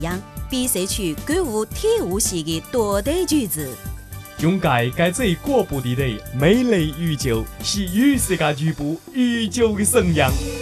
样，比赛区购物体悟系的多对句子。 用盖盖这果不地的美丽鱼酒，是与世界局部鱼酒的神样。